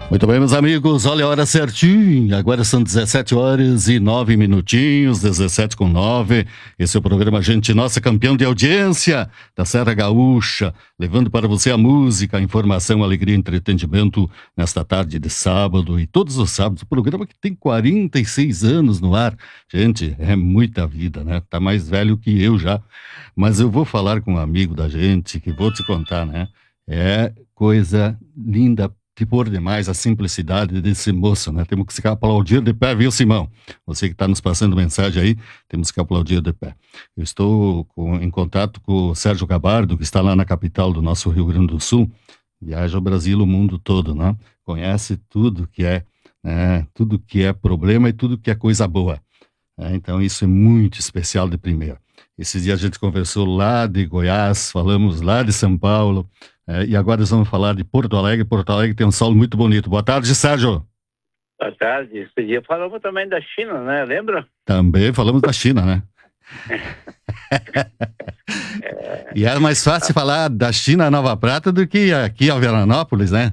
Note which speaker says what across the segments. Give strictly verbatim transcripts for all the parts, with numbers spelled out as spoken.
Speaker 1: Muito bem, meus amigos, olha a hora certinha. Agora são dezessete horas e nove minutinhos, dezessete com nove. Esse é o programa Gente Nossa, campeão de audiência da Serra Gaúcha, levando para você a música, a informação, a alegria e entretenimento nesta tarde de sábado e todos os sábados. O programa que tem quarenta e seis anos no ar. Gente, é muita vida, né? Tá mais velho que eu já. Mas eu vou falar com um amigo da gente que vou te contar, né? É coisa linda que por demais a simplicidade desse moço, né? Temos que aplaudir de pé, viu, Simão? Você que está nos passando mensagem aí, temos que aplaudir de pé. Eu estou com, em contato com o Sérgio Gabardo, que está lá na capital do nosso Rio Grande do Sul, viaja o Brasil, o mundo todo, né? Conhece tudo que é, né? Tudo que é problema e tudo que é coisa boa. Né? Então isso é muito especial de primeira. Esses dias a gente conversou lá de Goiás, falamos lá de São Paulo, é, e agora nós vamos falar de Porto Alegre. Porto Alegre tem um solo muito bonito. Boa tarde, Sérgio.
Speaker 2: Boa tarde. Esse dia falamos também da China, né? Lembra?
Speaker 1: Também falamos da China, né? é... E é mais fácil falar da China a Nova Prata do que aqui a Veranópolis, né?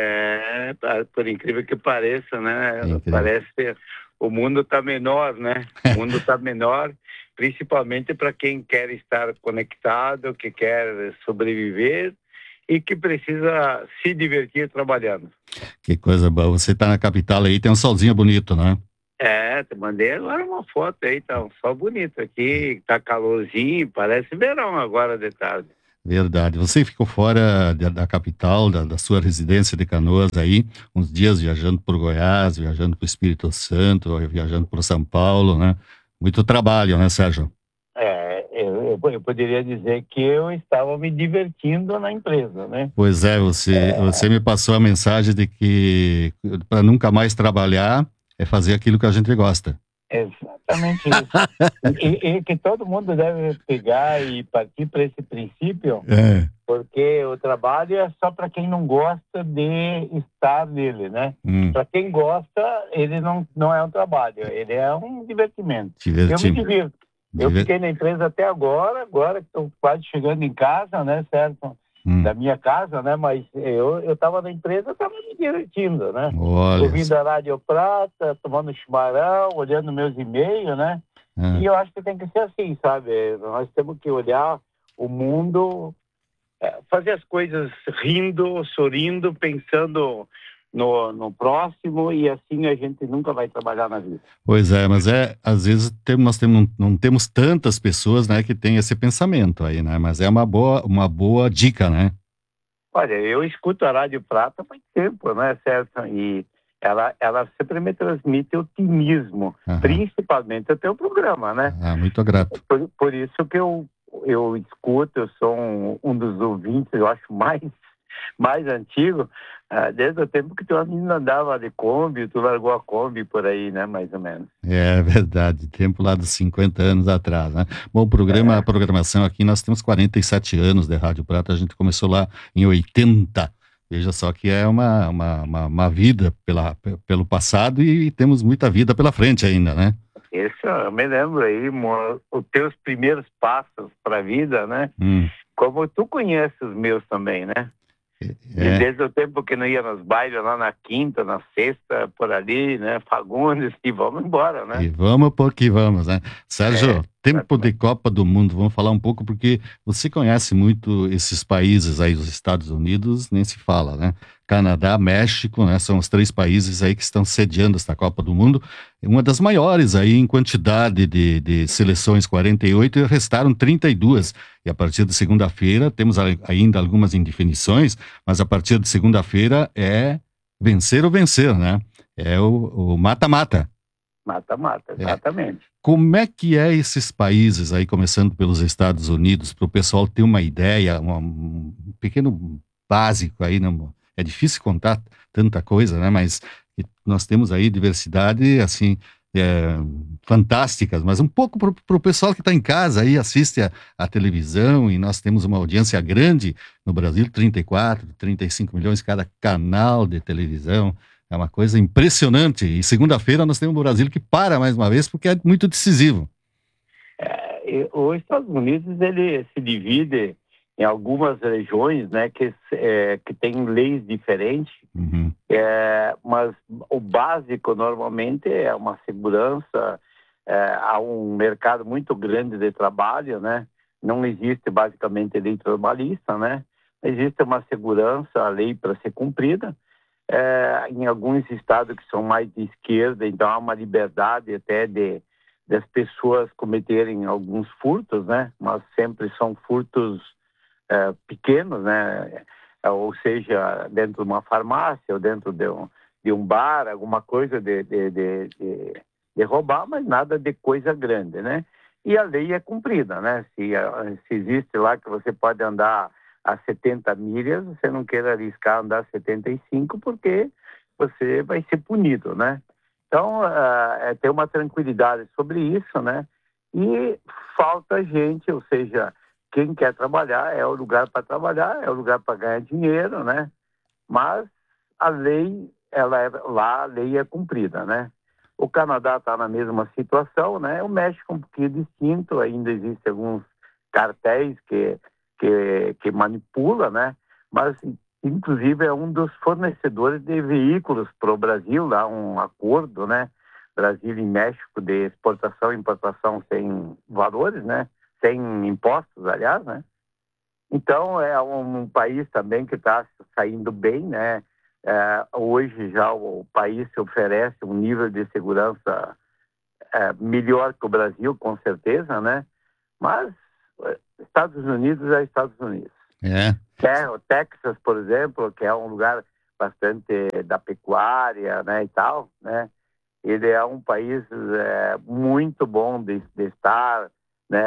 Speaker 2: É, por incrível que pareça, né?
Speaker 1: Incrível.
Speaker 2: Parece que o mundo está menor, né? O mundo está menor, principalmente para quem quer estar conectado, que quer sobreviver e que precisa se divertir trabalhando.
Speaker 1: Que coisa boa. Você está na capital aí, tem um solzinho bonito, né?
Speaker 2: É, te mandei agora uma foto aí, tá um sol bonito aqui, tá calorzinho, parece verão agora de tarde.
Speaker 1: Verdade. Você ficou fora da, da capital, da, da sua residência de Canoas aí, uns dias viajando por Goiás, viajando para o Espírito Santo, viajando por São Paulo, né? Muito trabalho, né, Sérgio?
Speaker 2: É, eu, eu poderia dizer que eu estava me divertindo na empresa, né?
Speaker 1: Pois é, você, é... você me passou a mensagem de que para nunca mais trabalhar é fazer aquilo que a gente gosta.
Speaker 2: Exatamente isso. e, e que todo mundo deve pegar e partir para esse princípio, é. Porque o trabalho é só para quem não gosta de estar nele, né? Hum. Para quem gosta, ele não, não é um trabalho, ele é um divertimento.
Speaker 1: Divertimento.
Speaker 2: Eu me divirto. Eu fiquei na empresa até agora, agora que estou quase chegando em casa, né, certo? Hum. Da minha casa, né, mas eu eu estava na empresa, estava me divertindo, né?
Speaker 1: Olha.
Speaker 2: Ouvindo a Rádio Prata, tomando chimarrão, olhando meus e-mails, né? Ah. E eu acho que tem que ser assim, sabe? Nós temos que olhar o mundo, fazer as coisas rindo, sorrindo, pensando No, no próximo, e assim a gente nunca vai trabalhar na vida.
Speaker 1: Pois é, mas é, às vezes temos, nós temos, não temos tantas pessoas, né, que têm esse pensamento aí, né, mas é uma boa, uma boa dica, né?
Speaker 2: Olha, eu escuto a Rádio Prata há muito tempo, né, certo? E ela, ela sempre me transmite otimismo, uhum. Principalmente o teu programa, né?
Speaker 1: Ah, muito grato.
Speaker 2: Por, por isso que eu, eu escuto, eu sou um, um dos ouvintes, eu acho mais mais antigo, uh, desde o tempo que tua menina andava de Kombi, tu largou a Kombi por aí, né, mais ou menos.
Speaker 1: É verdade, tempo lá dos cinquenta anos atrás, né? Bom, o programa, é. A programação aqui, nós temos quarenta e sete anos de Rádio Prata, a gente começou lá em oitenta, veja só que é uma, uma, uma, uma vida pela, pelo passado e temos muita vida pela frente ainda, né?
Speaker 2: Isso, eu me lembro aí, os teus primeiros passos para a vida, né? Hum. Como tu conheces os meus também, né? É. Desde o tempo que não ia nos bailes, lá na quinta, na sexta, por ali, né, Fagundes, e vamos embora, né?
Speaker 1: E vamos porque vamos, né? Sérgio, é, tempo de Copa do Mundo, vamos falar um pouco, porque você conhece muito esses países aí, os Estados Unidos, nem se fala, né? Canadá, México, né? São os três países aí que estão sediando esta Copa do Mundo, uma das maiores aí em quantidade de, de seleções, quarenta e oito, e restaram trinta e duas, e a partir de segunda-feira, temos ainda algumas indefinições, mas a partir de segunda-feira é vencer ou vencer, né? É o mata-mata.
Speaker 2: Mata-mata, exatamente. É.
Speaker 1: Como é que é esses países aí, começando pelos Estados Unidos, para o pessoal ter uma ideia, uma, um pequeno básico aí, não? É difícil contar tanta coisa, né? Mas nós temos aí diversidade, assim, é, fantásticas, mas um pouco para o pessoal que está em casa aí, assiste a, a televisão, e nós temos uma audiência grande no Brasil, trinta e quatro, trinta e cinco milhões cada canal de televisão, é uma coisa impressionante, e segunda-feira nós temos o Brasil que para mais uma vez, porque é muito decisivo.
Speaker 2: É, os Estados Unidos, ele se divide em algumas regiões, né, que, é, que tem leis diferentes,
Speaker 1: uhum.
Speaker 2: é, mas o básico normalmente é uma segurança, é, há um mercado muito grande de trabalho, né, não existe basicamente lei trabalhista, né, existe uma segurança, a lei para ser cumprida, é, em alguns estados que são mais de esquerda, então há uma liberdade até de das pessoas cometerem alguns furtos, né, mas sempre são furtos É, pequenos, né? Ou seja, dentro de uma farmácia ou dentro de um, de um bar, alguma coisa de, de, de, de, de roubar, mas nada de coisa grande, né? E a lei é cumprida, né? Se, se existe lá que você pode andar a setenta milhas, você não queira arriscar andar a setenta e cinco porque você vai ser punido, né? Então, uh, é ter uma tranquilidade sobre isso, né? E falta gente, ou seja, quem quer trabalhar é o lugar para trabalhar, é o lugar para ganhar dinheiro, né? Mas a lei, ela é, lá a lei é cumprida, né? O Canadá está na mesma situação, né? O México é um pouquinho distinto, ainda existem alguns cartéis que, que, que manipula, né? Mas, inclusive, é um dos fornecedores de veículos para o Brasil, lá um acordo, né? Brasil e México de exportação e importação sem valores, né? Sem impostos, aliás, né? Então, é um, um país também que está saindo bem, né? É, hoje já o, o país se oferece um nível de segurança é, melhor que o Brasil, com certeza, né? Mas Estados Unidos é Estados Unidos.
Speaker 1: É.
Speaker 2: É, o Texas, por exemplo, que é um lugar bastante da pecuária, né, e tal, né? Ele é um país é, muito bom de, de estar, né?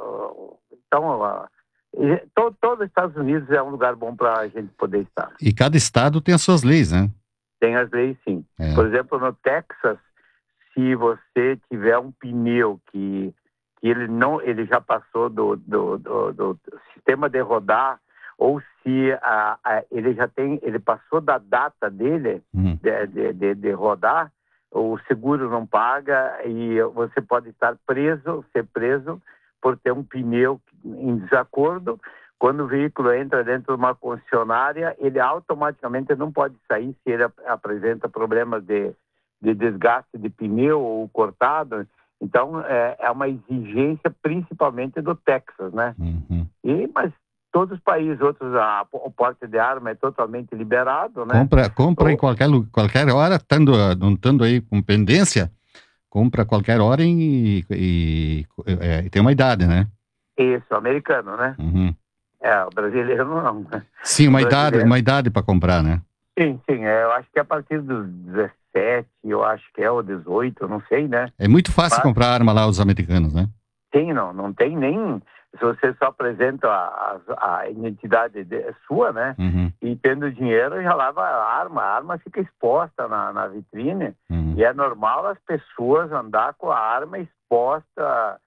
Speaker 2: Então, todo, todo os Estados Unidos é um lugar bom para a gente poder estar.
Speaker 1: E cada estado tem as suas leis, né?
Speaker 2: Tem as leis, sim.
Speaker 1: É.
Speaker 2: Por exemplo, no Texas, se você tiver um pneu que, que ele não, ele já passou do, do, do, do sistema de rodar, ou se a, a, ele já tem, ele passou da data dele
Speaker 1: uhum.
Speaker 2: de, de, de, de rodar, o seguro não paga e você pode estar preso, ser preso por ter um pneu em desacordo. Quando o veículo entra dentro de uma concessionária, ele automaticamente não pode sair se ele apresenta problemas de, de desgaste de pneu ou cortado. Então, é, é uma exigência principalmente do Texas, né?
Speaker 1: Uhum.
Speaker 2: E, mas todos os países, outros, a, o porte de arma é totalmente liberado, né?
Speaker 1: Compra, compra Ou... em qualquer, qualquer hora, estando, não estando aí com pendência, compra a qualquer hora e, e, e, e tem uma idade, né?
Speaker 2: Isso, americano, né?
Speaker 1: Uhum.
Speaker 2: É, o brasileiro não. Né?
Speaker 1: Sim, uma
Speaker 2: o
Speaker 1: idade,
Speaker 2: brasileiro...
Speaker 1: uma idade para comprar, né?
Speaker 2: Sim, sim, é, eu acho que é a partir dos dezessete, eu acho que é, ou dezoito, eu não sei, né?
Speaker 1: É muito fácil
Speaker 2: Mas...
Speaker 1: comprar arma lá, os americanos, né?
Speaker 2: Sim, não, não tem nem... Se você só apresenta a, a, a identidade de, sua, né?
Speaker 1: Uhum.
Speaker 2: E tendo dinheiro, já lava a arma. A arma fica exposta na, na vitrine.
Speaker 1: Uhum.
Speaker 2: E é normal as pessoas andar com a arma exposta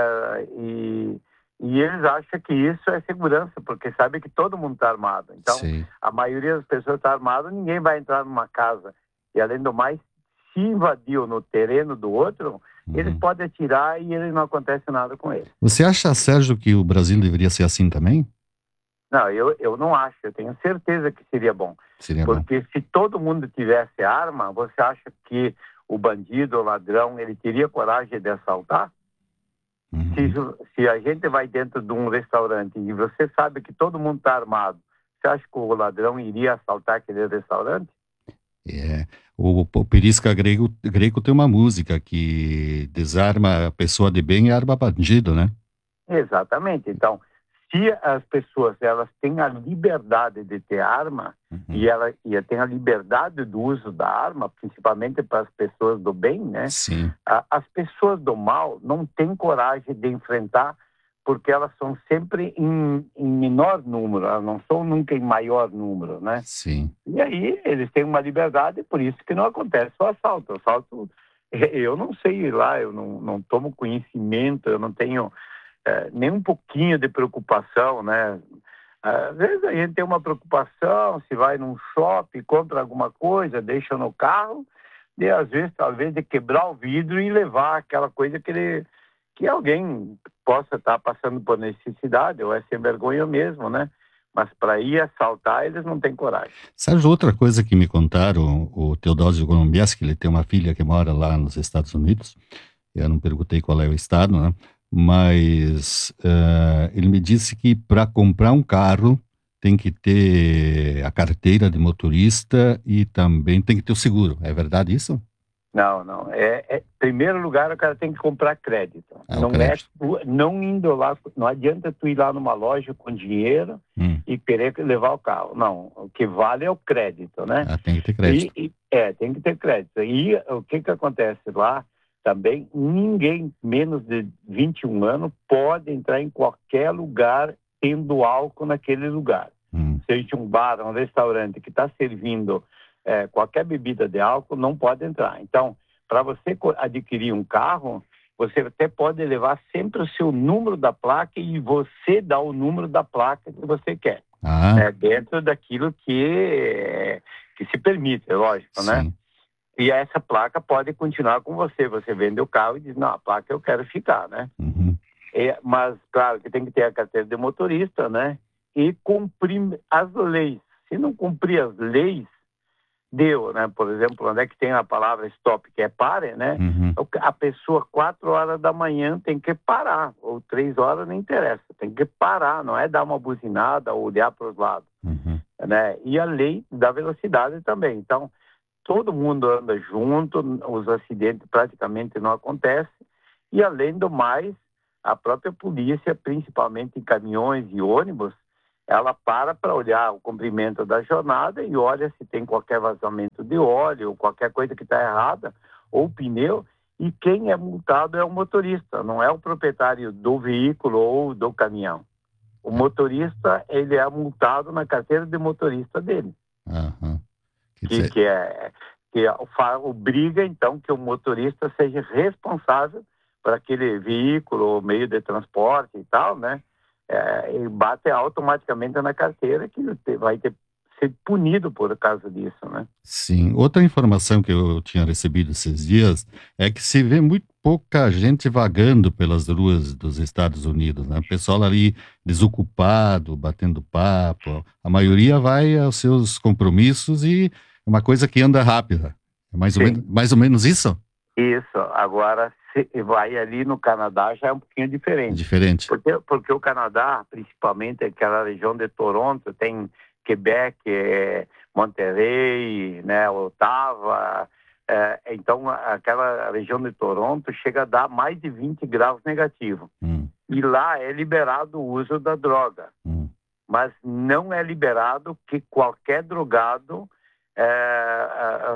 Speaker 2: uh, e... E eles acham que isso é segurança, porque sabem que todo mundo está armado. Então,
Speaker 1: Sim.
Speaker 2: a maioria das pessoas está armada, ninguém vai entrar numa casa. E, além do mais, se invadiu no terreno do outro, uhum. eles podem atirar e ele não acontece nada com eles.
Speaker 1: Você acha, Sérgio, que o Brasil deveria ser assim também?
Speaker 2: Não, eu, eu não acho. Eu tenho certeza que seria bom.
Speaker 1: Seria
Speaker 2: porque
Speaker 1: bom.
Speaker 2: Se todo mundo tivesse arma, você acha que o bandido, o ladrão, ele teria coragem de assaltar?
Speaker 1: Uhum.
Speaker 2: Se, se a gente vai dentro de um restaurante e você sabe que todo mundo está armado, você acha que o ladrão iria assaltar aquele restaurante?
Speaker 1: É. O, o Perisca grego, grego tem uma música que desarma a pessoa de bem e arma bandido, né?
Speaker 2: Exatamente. Então, se as pessoas elas têm a liberdade de ter arma uhum. e ela e têm a liberdade do uso da arma, principalmente para as pessoas do bem, né?
Speaker 1: Sim.
Speaker 2: A, as pessoas do mal não têm coragem de enfrentar porque elas são sempre em, em menor número, elas não são nunca em maior número, né?
Speaker 1: Sim.
Speaker 2: E aí eles têm uma liberdade, por isso que não acontece o assalto. O assalto, eu não sei lá, eu não, não tomo conhecimento, eu não tenho é, nem um pouquinho de preocupação, né? Às vezes a gente tem uma preocupação, se vai num shopping, compra alguma coisa, deixa no carro, e às vezes talvez de quebrar o vidro e levar aquela coisa que, ele, que alguém possa estar passando por necessidade, ou é sem vergonha mesmo, né? Mas para ir assaltar, eles não têm coragem.
Speaker 1: Sérgio, outra coisa que me contaram, o Teodósio Golombieski, ele tem uma filha que mora lá nos Estados Unidos, eu não perguntei qual é o estado, né? Mas uh, ele me disse que para comprar um carro tem que ter a carteira de motorista e também tem que ter o seguro. É verdade isso?
Speaker 2: Não, não. É, é, em primeiro lugar, o cara tem que comprar crédito.
Speaker 1: Ah,
Speaker 2: não
Speaker 1: crédito.
Speaker 2: é não indo lá, não adianta tu ir lá numa loja com dinheiro
Speaker 1: hum.
Speaker 2: e querer levar o carro. Não, o que vale é o crédito, né?
Speaker 1: Ah, tem que ter crédito.
Speaker 2: E, e, é, tem que ter crédito. E o que que acontece lá também? Ninguém menos de vinte e um anos pode entrar em qualquer lugar tendo álcool naquele lugar.
Speaker 1: Hum.
Speaker 2: Seja um bar, um restaurante que está servindo É, qualquer bebida de álcool não pode entrar. Então, para você adquirir um carro, você até pode levar sempre o seu número da placa e você dá o número da placa que você quer.
Speaker 1: Ah.
Speaker 2: Né? Dentro daquilo que, que se permite, é lógico,
Speaker 1: Sim.
Speaker 2: né? E essa placa pode continuar com você. Você vende o carro e diz, não, a placa eu quero ficar, né?
Speaker 1: Uhum.
Speaker 2: É, mas, claro, que tem que ter a carteira de motorista, né? E cumprir as leis. Se não cumprir as leis, deu, né? Por exemplo, onde é que tem a palavra stop, que é pare, né?
Speaker 1: Uhum.
Speaker 2: A pessoa, quatro horas da manhã, tem que parar, ou três horas, não interessa, tem que parar, não é dar uma buzinada ou olhar para os lados,
Speaker 1: uhum.
Speaker 2: né? E a lei da velocidade também. Então, todo mundo anda junto, os acidentes praticamente não acontecem, e além do mais, a própria polícia, principalmente em caminhões e ônibus, ela para para olhar o comprimento da jornada e olha se tem qualquer vazamento de óleo, qualquer coisa que está errada, ou pneu, e quem é multado é o motorista, não é o proprietário do veículo ou do caminhão. O motorista, ele é multado na carteira de motorista dele.
Speaker 1: Uhum.
Speaker 2: Que, dizer... que, é, que obriga, então, que o motorista seja responsável por aquele veículo ou meio de transporte e tal, né? É, e bate automaticamente na carteira que vai ter ser punido por causa disso, né?
Speaker 1: Sim. Outra informação que eu tinha recebido esses dias é que se vê muito pouca gente vagando pelas ruas dos Estados Unidos, né? O pessoal ali desocupado, batendo papo. A maioria vai aos seus compromissos e é uma coisa que anda rápida. É mais ou, menos, mais ou menos isso?
Speaker 2: Isso. Agora, se vai ali no Canadá, já é um pouquinho diferente.
Speaker 1: É diferente.
Speaker 2: Porque, porque o Canadá, principalmente aquela região de Toronto, tem Quebec, Monterrey, né, Ottawa. É, então, aquela região de Toronto chega a dar mais de vinte graus negativos.
Speaker 1: Hum.
Speaker 2: E lá é liberado o uso da droga.
Speaker 1: Hum.
Speaker 2: Mas não é liberado que qualquer drogado é,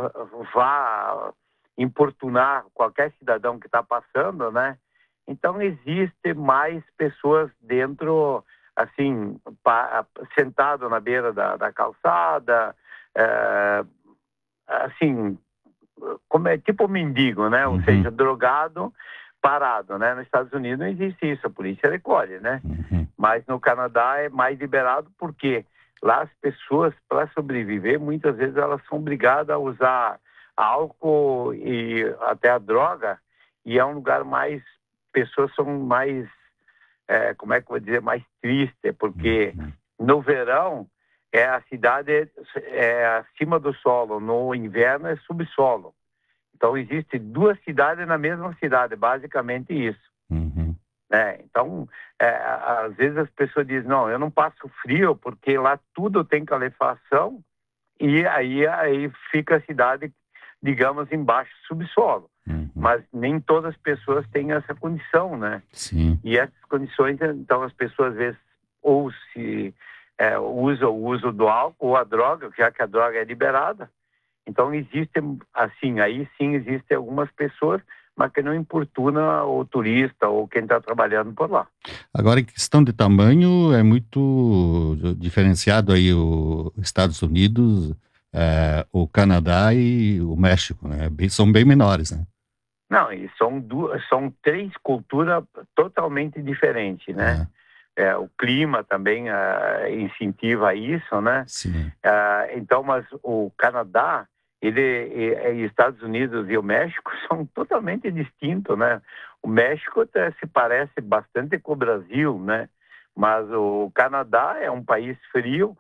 Speaker 2: vá importunar qualquer cidadão que está passando, né? Então, existe mais pessoas dentro, assim, pa, sentado na beira da, da calçada, é, assim, como é tipo mendigo, né? Ou
Speaker 1: uhum.
Speaker 2: seja, drogado, parado, né? Nos Estados Unidos não existe isso, a polícia recolhe, né?
Speaker 1: Uhum.
Speaker 2: Mas no Canadá é mais liberado porque lá as pessoas, para sobreviver, muitas vezes elas são obrigadas a usar álcool e até a droga, e é um lugar mais, pessoas são mais, é, como é que eu vou dizer, mais triste, porque
Speaker 1: uhum.
Speaker 2: no verão é a cidade é acima do solo, no inverno é subsolo. Então existe duas cidades na mesma cidade, basicamente isso.
Speaker 1: Uhum.
Speaker 2: É, então, é, às vezes as pessoas dizem, não, eu não passo frio porque lá tudo tem calefação e aí, aí fica a cidade, digamos, embaixo do subsolo.
Speaker 1: Uhum.
Speaker 2: Mas nem todas as pessoas têm essa condição, né?
Speaker 1: Sim.
Speaker 2: E essas condições, então as pessoas às vezes ou se é, usam o uso do álcool ou a droga, já que a droga é liberada. Então existe, assim, aí sim existem algumas pessoas, mas que não importuna o turista ou quem está trabalhando por lá.
Speaker 1: Agora, em questão de tamanho, é muito diferenciado aí os Estados Unidos, é, o Canadá e o México, né? Bem, são bem menores, né?
Speaker 2: Não, e são, duas, são três culturas totalmente diferentes, né? É. É, o clima também uh, incentiva isso, né?
Speaker 1: Sim.
Speaker 2: Uh, então, mas o Canadá, ele, e, e Estados Unidos e o México são totalmente distintos, né? O México até se parece bastante com o Brasil, né? Mas o Canadá é um país frio,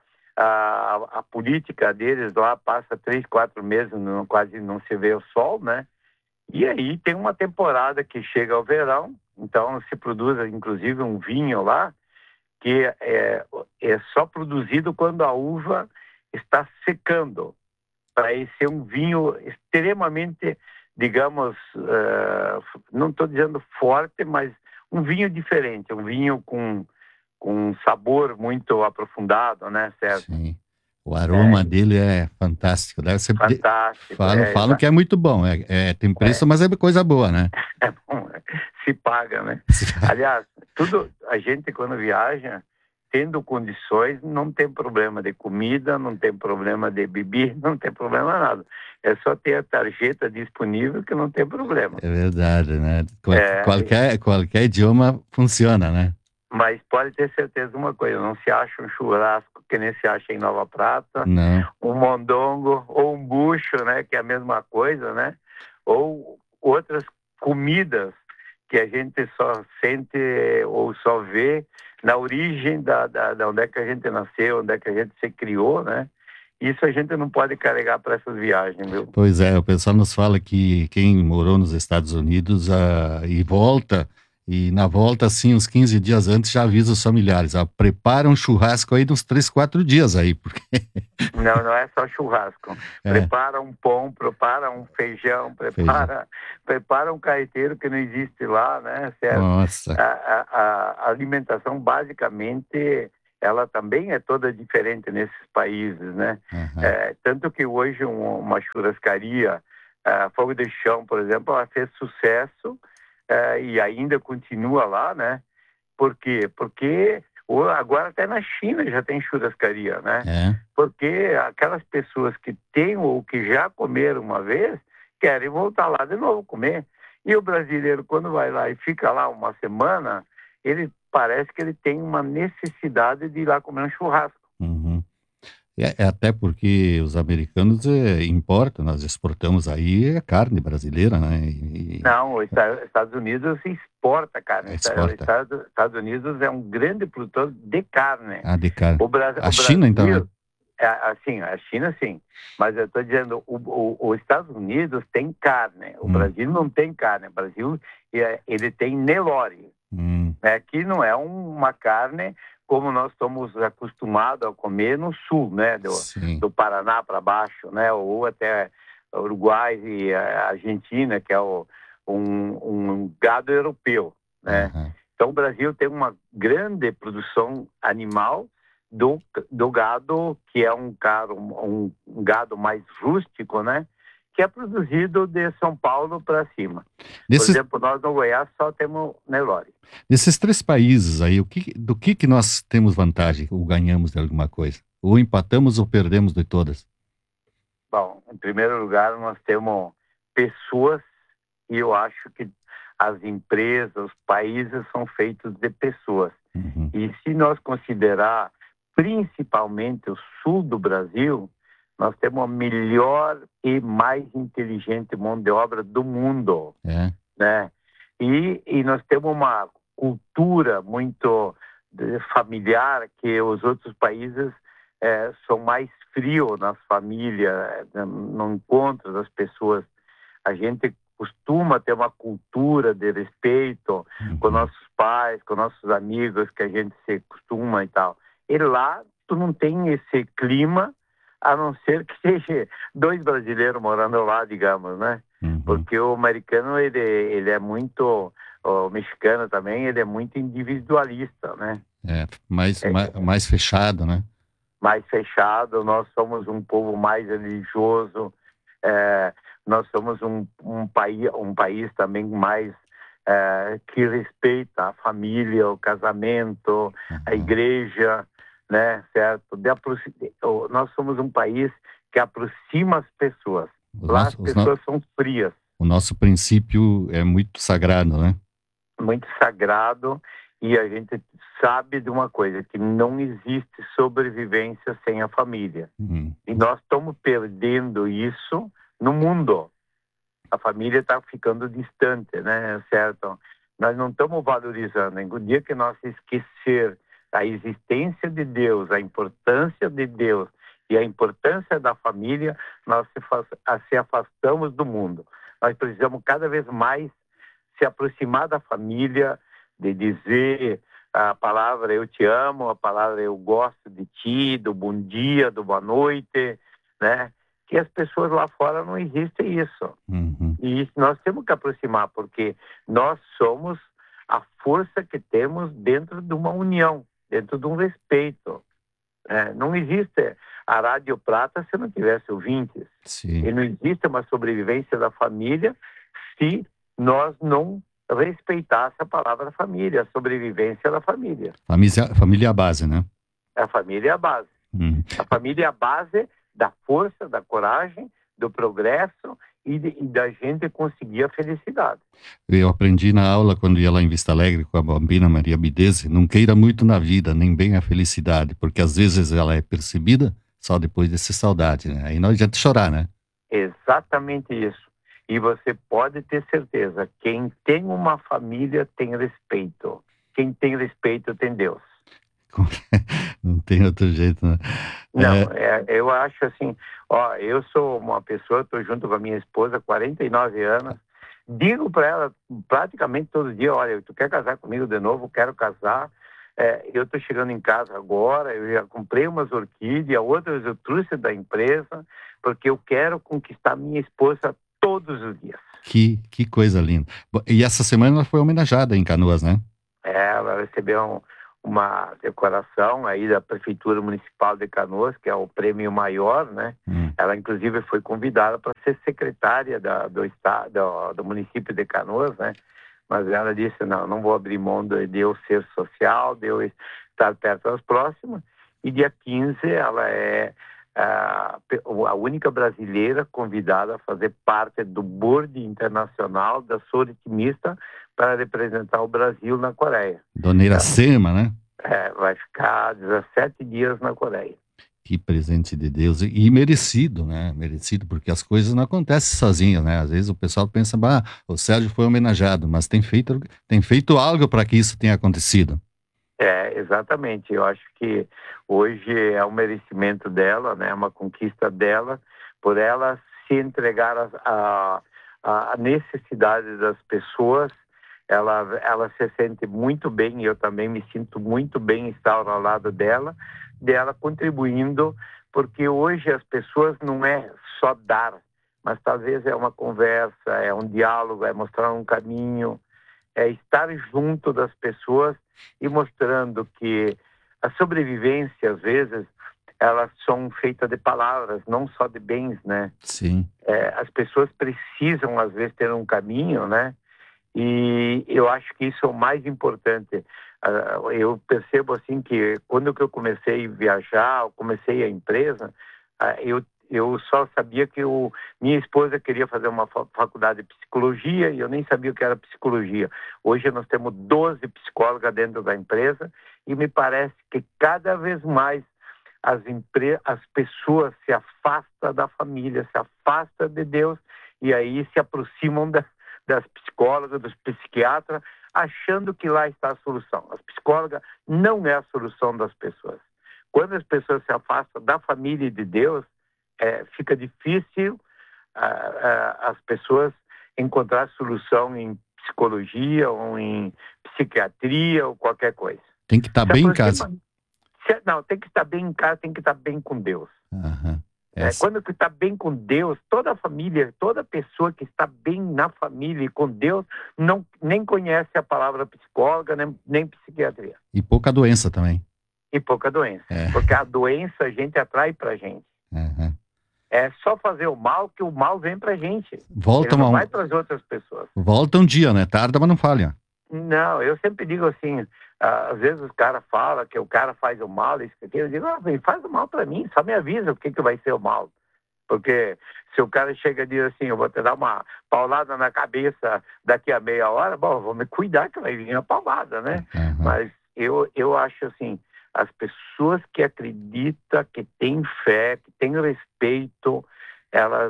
Speaker 2: a, a política deles lá passa três, quatro meses, não, quase não se vê o sol, né? E aí tem uma temporada que chega ao verão, então se produz inclusive um vinho lá, que é, é só produzido quando a uva está secando, para ser um vinho extremamente, digamos, uh, não estou dizendo forte, mas um vinho diferente, um vinho com, com um sabor muito aprofundado, né, certo?
Speaker 1: Sim. O aroma
Speaker 2: É,
Speaker 1: dele é fantástico. Deve ser...
Speaker 2: fantástico.
Speaker 1: Falam,
Speaker 2: É,
Speaker 1: falam que é muito bom. É, é, tem preço,
Speaker 2: é,
Speaker 1: mas é coisa boa, né?
Speaker 2: é bom, se paga, né? Aliás, tudo, a gente quando viaja, tendo condições, não tem problema de comida, não tem problema de bebida, não tem problema nada. É só ter a tarjeta disponível que não tem problema.
Speaker 1: É verdade, né? Qual,
Speaker 2: É,
Speaker 1: qualquer, qualquer idioma funciona, né?
Speaker 2: mas pode ter certeza de uma coisa, não se acha um churrasco que nem se acha em Nova Prata,
Speaker 1: Não.
Speaker 2: um mondongo ou um bucho, né, que é a mesma coisa, né? Ou outras comidas que a gente só sente ou só vê na origem da, da, da onde é que a gente nasceu, onde é que a gente se criou, né? Isso a gente não pode carregar para essas viagens, viu?
Speaker 1: Pois é, o pessoal nos fala que quem morou nos Estados Unidos ah, e volta, e na volta, assim, uns quinze dias antes, já avisa os familiares, ah, prepara um churrasco aí de uns três, quatro dias aí, porque...
Speaker 2: Não, não é só churrasco.
Speaker 1: É.
Speaker 2: Prepara um pão, prepara um feijão, prepara, feijão. prepara um carreteiro que não existe lá, né? Certo?
Speaker 1: Nossa.
Speaker 2: A, a, a alimentação, basicamente, ela também é toda diferente nesses países, né?
Speaker 1: Uhum.
Speaker 2: É, tanto que hoje um, uma churrascaria, a Fogo de Chão, por exemplo, ela fez sucesso é, e ainda continua lá, né? Por quê? Porque agora até na China já tem churrascaria, né?
Speaker 1: É.
Speaker 2: Porque aquelas pessoas que têm ou que já comeram uma vez, querem voltar lá de novo comer. E o brasileiro, quando vai lá e fica lá uma semana, ele parece que ele tem uma necessidade de ir lá comer um churrasco.
Speaker 1: Uhum. É, é até porque os americanos é, importam, nós exportamos aí a carne brasileira, né? E...
Speaker 2: Não, os Estados Unidos exporta carne.
Speaker 1: Exporta.
Speaker 2: Os Estados Unidos é um grande produtor de carne.
Speaker 1: Ah, de carne.
Speaker 2: O Bra
Speaker 1: a
Speaker 2: o
Speaker 1: China,
Speaker 2: Brasil,
Speaker 1: então, né?
Speaker 2: é, assim, a China sim, mas eu estou dizendo, o, o, os Estados Unidos tem carne, o hum. Brasil não tem carne, o Brasil ele tem Nelore,
Speaker 1: hum.
Speaker 2: né, que não é um, uma carne como nós estamos acostumados a comer no sul, né, do, do Paraná para baixo, né, ou até Uruguai e Argentina, que é o, um, um gado europeu, né. Uhum. Então o Brasil tem uma grande produção animal, Do, do gado, que é um, caro, um, um gado mais rústico, né? Que é produzido de São Paulo para cima. Nesses... Por exemplo, nós no Goiás só temos Nelore.
Speaker 1: Nesses três países aí, o que, do que, que nós temos vantagem ou ganhamos de alguma coisa? Ou empatamos ou perdemos de todas?
Speaker 2: Bom, em primeiro lugar, nós temos pessoas e eu acho que as empresas, os países são feitos de pessoas. Uhum. E se nós considerar principalmente o sul do Brasil, nós temos a melhor e mais inteligente mão de obra do mundo,
Speaker 1: é.
Speaker 2: né? E, e nós temos uma cultura muito familiar que os outros países é, são mais frios nas famílias, no encontro das pessoas. A gente costuma ter uma cultura de respeito uhum. com nossos pais, com nossos amigos, que a gente se costuma e tal. E lá, tu não tem esse clima, a não ser que seja dois brasileiros morando lá, digamos, né? Uhum. Porque o americano, ele, ele é muito... O mexicano também, ele é muito individualista, né?
Speaker 1: É, mais, é, mais, mais fechado, né?
Speaker 2: Mais fechado. Nós somos um povo mais religioso. É, nós somos um, um, país, um país também mais... É, que respeita a família, o casamento, uhum. a igreja... né, certo? De nós somos um país que aproxima as pessoas. Os Lá nossos, as pessoas no... são frias.
Speaker 1: O nosso princípio é muito sagrado, né?
Speaker 2: Muito sagrado, e a gente sabe de uma coisa, que não existe sobrevivência sem a família. Uhum. E nós estamos perdendo isso no mundo. A família está ficando distante, né, certo? Nós não estamos valorizando. O dia que nós esquecer a existência de Deus, a importância de Deus e a importância da família, nós se, faz, se afastamos do mundo. Nós precisamos cada vez mais se aproximar da família, de dizer a palavra eu te amo, a palavra eu gosto de ti, do bom dia, do boa noite, né? Que as pessoas lá fora não existe isso.
Speaker 1: Uhum.
Speaker 2: E nós temos que aproximar, porque nós somos a força que temos dentro de uma união, dentro de um respeito. É, não existe a Rádio Prata se não tivesse ouvintes.
Speaker 1: Sim.
Speaker 2: E não existe uma sobrevivência da família se nós não respeitasse a palavra família, a sobrevivência da família.
Speaker 1: Família, família é a base, né?
Speaker 2: A família é a base.
Speaker 1: Uhum.
Speaker 2: A família é a base da força, da coragem, do progresso e, de, e da gente conseguir a felicidade.
Speaker 1: Eu aprendi na aula, quando ia lá em Vista Alegre com a Bambina Maria Bidese, não queira muito na vida, nem bem a felicidade, porque às vezes ela é percebida só depois de ser saudade, né? Aí não adianta chorar, né?
Speaker 2: Exatamente isso. E você pode ter certeza, quem tem uma família tem respeito. Quem tem respeito tem Deus.
Speaker 1: Não tem outro jeito, né?
Speaker 2: Não,
Speaker 1: é...
Speaker 2: É, eu acho assim, ó, eu sou uma pessoa, estou junto com a minha esposa há quarenta e nove anos, digo para ela praticamente todo dia, olha, tu quer casar comigo de novo? Quero casar. É, eu estou chegando em casa agora, eu já comprei umas orquídeas, outras eu trouxe da empresa, porque eu quero conquistar minha esposa todos os dias.
Speaker 1: Que, que coisa linda. E essa semana ela foi homenageada em Canoas, né?
Speaker 2: É, ela recebeu um, uma decoração aí da Prefeitura Municipal de Canoas, que é o prêmio maior, né? Hum. Ela, inclusive, foi convidada para ser secretária da, do, estado, do, do município de Canoas, né? Mas ela disse, não, não vou abrir mão de eu ser social, de eu estar perto das próximas. E dia quinze ela é a, a única brasileira convidada a fazer parte do board internacional da Soritimista para representar o Brasil na Coreia.
Speaker 1: Dona Iracema, né?
Speaker 2: É, vai ficar dezessete dias na Coreia.
Speaker 1: Que presente de Deus, e merecido, né? Merecido, porque as coisas não acontecem sozinhas, né? Às vezes o pessoal pensa, bah, o Sérgio foi homenageado, mas tem feito, tem feito algo para que isso tenha acontecido.
Speaker 2: É, exatamente. Eu acho que hoje é um merecimento dela, né? Uma conquista dela, por ela se entregar a, a, a necessidade das pessoas. Ela, ela se sente muito bem, eu também me sinto muito bem estar ao lado dela, dela contribuindo, porque hoje as pessoas não é só dar, mas talvez é uma conversa, é um diálogo, é mostrar um caminho, é estar junto das pessoas e mostrando que a sobrevivência, às vezes, elas são feitas de palavras, não só de bens, né?
Speaker 1: Sim.
Speaker 2: É, as pessoas precisam, às vezes, ter um caminho, né? E eu acho que isso é o mais importante. Uh, eu percebo assim que quando eu comecei a viajar, comecei a empresa, uh, eu, eu só sabia que eu, minha esposa queria fazer uma faculdade de psicologia e eu nem sabia o que era psicologia. Hoje nós temos doze psicólogas dentro da empresa e me parece que cada vez mais as, empre... as pessoas se afastam da família, se afastam de Deus e aí se aproximam da das psicólogas, dos psiquiatras, achando que lá está a solução. As psicólogas não é a solução das pessoas. Quando as pessoas se afastam da família e de Deus, é, fica difícil ah, ah, as pessoas encontrar solução em psicologia ou em psiquiatria ou qualquer coisa.
Speaker 1: Tem que estar bem em casa.
Speaker 2: Se, não, tem que estar bem em casa, tem que estar bem com Deus.
Speaker 1: Aham.
Speaker 2: É, quando tu está bem com Deus, toda a família, toda pessoa que está bem na família e com Deus, não, nem conhece a palavra psicóloga, nem, nem psiquiatria.
Speaker 1: E pouca doença também.
Speaker 2: E pouca doença.
Speaker 1: É.
Speaker 2: Porque a doença a gente atrai pra gente.
Speaker 1: Uhum.
Speaker 2: É só fazer o mal que o mal vem pra gente.
Speaker 1: Volta
Speaker 2: Ele não
Speaker 1: uma...
Speaker 2: vai para as outras pessoas.
Speaker 1: Volta um dia, né? Tarda, mas não falha.
Speaker 2: Não, eu sempre digo assim, às vezes os caras falam que o cara faz o mal, isso aqui, eu digo, ah, faz o mal pra mim, só me avisa o que, que vai ser o mal. Porque se o cara chega e diz assim, eu vou te dar uma paulada na cabeça daqui a meia hora, bom, vou me cuidar que vai vir a paulada, né?
Speaker 1: Uhum.
Speaker 2: Mas eu, eu acho assim, as pessoas que acreditam, que têm fé, que têm respeito, elas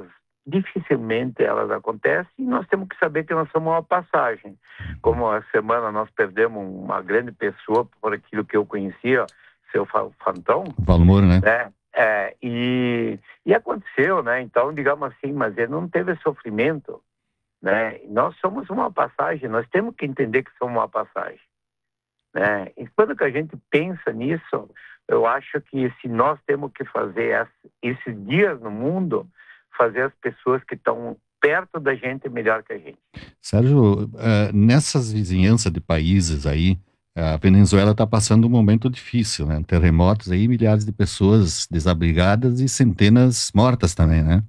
Speaker 2: dificilmente elas acontecem e nós temos que saber que nós somos uma passagem. Como a semana nós perdemos uma grande pessoa por aquilo que eu conhecia, seu Fantão.
Speaker 1: Valmor, né?
Speaker 2: né? É, e, e aconteceu, né? Então, digamos assim, mas ele não teve sofrimento, né? Nós somos uma passagem, nós temos que entender que somos uma passagem, né? E quando que a gente pensa nisso, eu acho que se nós temos que fazer esses dias no mundo, fazer as pessoas que estão perto da gente melhor que a gente.
Speaker 1: Sérgio, uh, nessas vizinhanças de países aí, a Venezuela está passando um momento difícil, né? Terremotos aí, milhares de pessoas desabrigadas e centenas mortas também, né?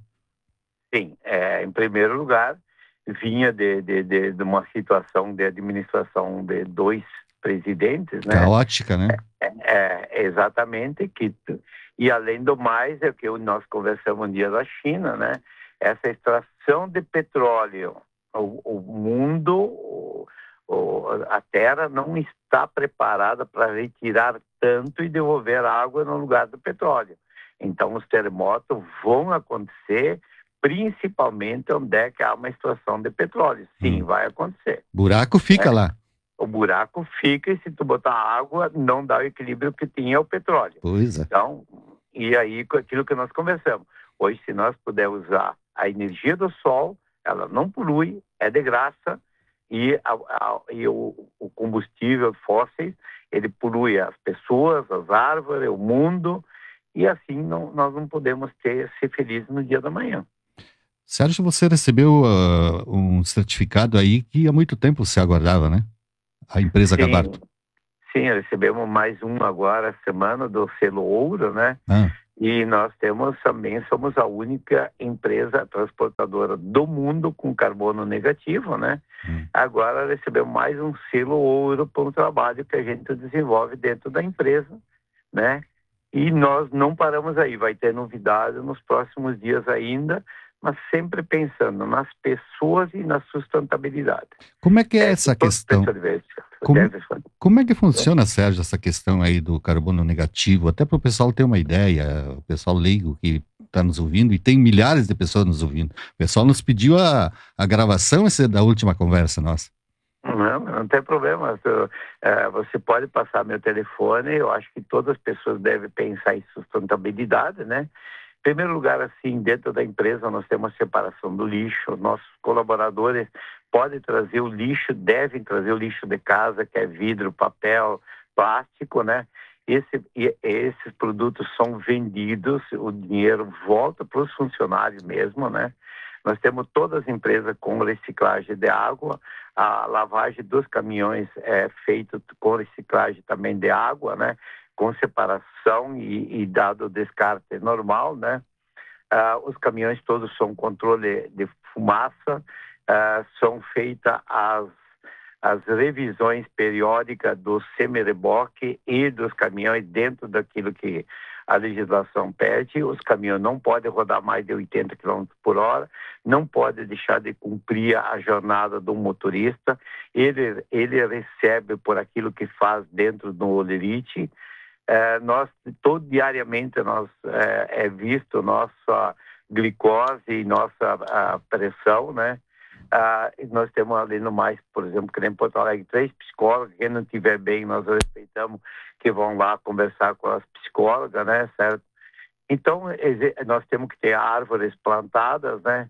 Speaker 2: Sim, é, em primeiro lugar, vinha de, de, de, de uma situação de administração de dois presidentes, né?
Speaker 1: Caótica, né?
Speaker 2: É, é, exatamente, que, e além do mais, é o que nós conversamos um dia da China, né? Essa extração de petróleo, o, o mundo, o, o, a Terra não está preparada para retirar tanto e devolver água no lugar do petróleo. Então, os terremotos vão acontecer, principalmente onde é que há uma extração de petróleo. Sim, hum. vai acontecer.
Speaker 1: Buraco fica é. lá.
Speaker 2: O buraco fica e se tu botar água, não dá o equilíbrio que tinha o petróleo.
Speaker 1: Pois é.
Speaker 2: Então, e aí, com aquilo que nós conversamos. Hoje, se nós pudermos usar a energia do sol, ela não polui, é de graça, e, a, a, e o, o combustível fóssil, ele polui as pessoas, as árvores, o mundo, e assim não, nós não podemos ter, ser felizes no dia da manhã.
Speaker 1: Sérgio, você recebeu uh, um certificado aí que há muito tempo você aguardava, né? A empresa Gabarto.
Speaker 2: Sim, recebemos mais um agora, semana, do selo ouro, né?
Speaker 1: Ah.
Speaker 2: E nós temos também, somos a única empresa transportadora do mundo com carbono negativo, né? Hum. Agora recebemos mais um selo ouro para o trabalho que a gente desenvolve dentro da empresa, né? E nós não paramos aí, vai ter novidade nos próximos dias ainda, mas sempre pensando nas pessoas e na sustentabilidade.
Speaker 1: Como é que é, é essa questão? Como, como é que funciona, Sérgio, essa questão aí do carbono negativo? Até para o pessoal ter uma ideia, o pessoal leigo que está nos ouvindo, e tem milhares de pessoas nos ouvindo. O pessoal nos pediu a, a gravação essa da última conversa nossa.
Speaker 2: Não, não tem problema. Você pode passar meu telefone, eu acho que todas as pessoas devem pensar em sustentabilidade, né? Em primeiro lugar, assim, dentro da empresa nós temos a separação do lixo, nossos colaboradores podem trazer o lixo, devem trazer o lixo de casa, que é vidro, papel, plástico, né? Esse, esses produtos são vendidos, o dinheiro volta para os funcionários mesmo, né? Nós temos todas as empresas com reciclagem de água, a lavagem dos caminhões é feita com reciclagem também de água, né? Com separação e, e dado o descarte normal, né? Ah, os caminhões todos são controle de fumaça, ah, são feitas as, as revisões periódicas do semi-reboque e dos caminhões dentro daquilo que a legislação pede. Os caminhões não podem rodar mais de oitenta quilômetros por hora, não pode deixar de cumprir a jornada do motorista, ele, ele recebe por aquilo que faz dentro do olerite. É, nós, todo diariamente, nós, é, é visto nossa glicose e nossa a, pressão, né? Ah, nós temos ali no mais, por exemplo, que nem em Porto Alegre, três psicólogos, quem não estiver bem, nós respeitamos que vão lá conversar com as psicólogas, né, certo? Então, nós temos que ter árvores plantadas, né?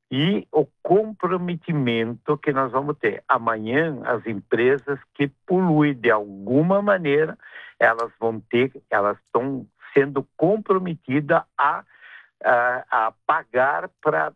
Speaker 2: E o comprometimento que nós vamos ter. Amanhã, as empresas que poluem de alguma maneira, elas vão ter, elas estão sendo comprometidas a, a, a pagar para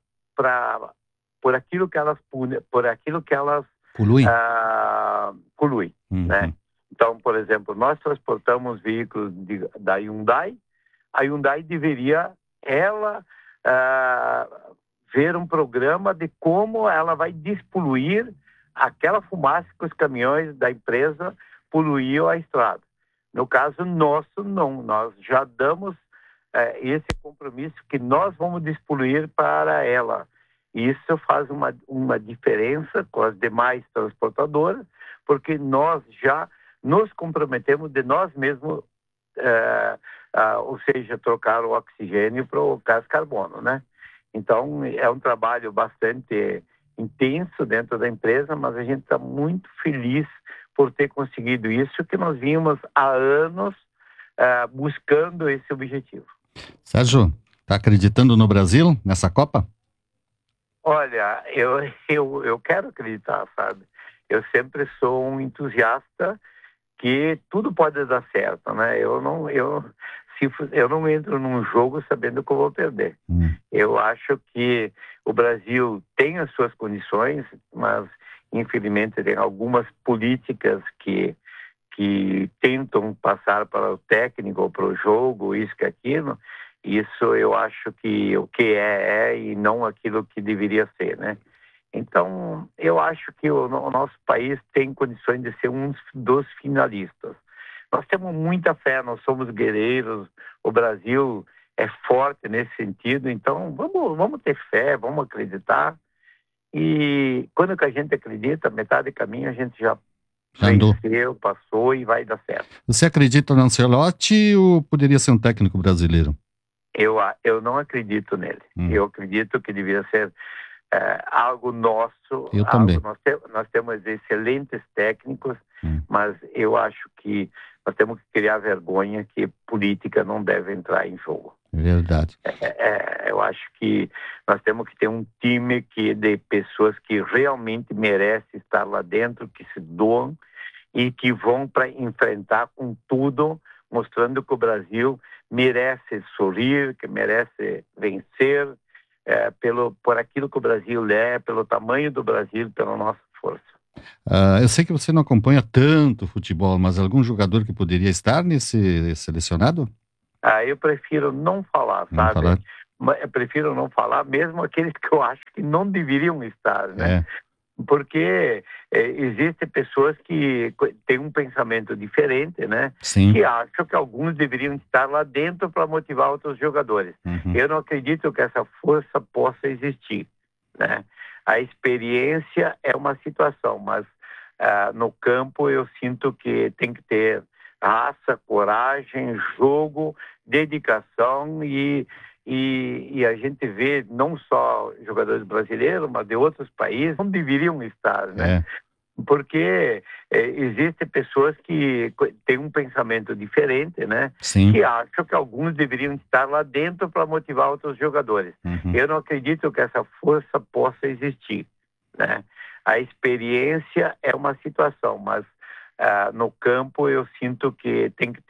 Speaker 2: por aquilo que elas por aquilo que elas
Speaker 1: poluem,
Speaker 2: uh, poluem, uhum. né? Então, por exemplo, nós transportamos veículos de, da Hyundai, a Hyundai deveria ela uh, ver um programa de como ela vai despoluir aquela fumaça que os caminhões da empresa poluíam a estrada. No caso nosso, não. Nós já damos eh, esse compromisso que nós vamos despoluir para ela. Isso faz uma, uma diferença com as demais transportadoras, porque nós já nos comprometemos de nós mesmos, eh, ah, ou seja, trocar o oxigênio para o gás carbono, né? Então, é um trabalho bastante intenso dentro da empresa, mas a gente está muito feliz por ter conseguido isso, que nós vimos há anos uh, buscando esse objetivo.
Speaker 1: Sérgio, está acreditando no Brasil, nessa Copa?
Speaker 2: Olha, eu, eu, eu quero acreditar, sabe? Eu sempre sou um entusiasta que tudo pode dar certo, né? Eu não, eu, se, eu não entro num jogo sabendo que eu vou perder. Hum. Eu acho que o Brasil tem as suas condições, mas infelizmente tem algumas políticas que, que tentam passar para o técnico ou para o jogo, isso que aquilo. Isso eu acho que o que é, é e não aquilo que deveria ser, né? Então, eu acho que o, o nosso país tem condições de ser um dos finalistas. Nós temos muita fé, nós somos guerreiros, o Brasil é forte nesse sentido, então vamos, vamos ter fé, vamos acreditar. E quando que a gente acredita, metade do caminho a gente já, já venceu, passou e vai dar certo.
Speaker 1: Você acredita no Ancelotti ou poderia ser um técnico brasileiro?
Speaker 2: Eu, eu não acredito nele. Hum. Eu acredito que deveria ser é, algo nosso.
Speaker 1: Eu
Speaker 2: algo,
Speaker 1: também.
Speaker 2: Nós, te, nós temos excelentes técnicos, hum. mas eu acho que nós temos que criar vergonha que política não deve entrar em jogo.
Speaker 1: Verdade.
Speaker 2: É, é, eu acho que nós temos que ter um time que, de pessoas que realmente merecem estar lá dentro, que se doam e que vão para enfrentar com tudo, mostrando que o Brasil merece sorrir, que merece vencer, é, pelo, por aquilo que o Brasil é, pelo tamanho do Brasil, pela nossa força.
Speaker 1: Uh, eu sei que você não acompanha tanto futebol, mas algum jogador que poderia estar nesse selecionado?
Speaker 2: Ah, eu prefiro não falar,
Speaker 1: não
Speaker 2: sabe?
Speaker 1: Falar?
Speaker 2: Eu prefiro não falar, mesmo aqueles que eu acho que não deveriam estar, né?
Speaker 1: É.
Speaker 2: Porque é, existem pessoas que têm um pensamento diferente, né?
Speaker 1: Sim.
Speaker 2: Que acham que alguns deveriam estar lá dentro para motivar outros jogadores. Uhum. Eu não acredito que essa força possa existir, né? A experiência é uma situação, mas uh, no campo eu sinto que tem que ter raça, coragem, jogo, dedicação e E, e a gente vê não só jogadores brasileiros, mas de outros países, não deveriam estar, né?
Speaker 1: É.
Speaker 2: Porque é, existem pessoas que têm um pensamento diferente, né?
Speaker 1: Sim.
Speaker 2: Que acham que alguns deveriam estar lá dentro para motivar outros jogadores. Uhum. Eu não acredito que essa força possa existir, né? A experiência é uma situação, mas uh, no campo eu sinto que tem que ter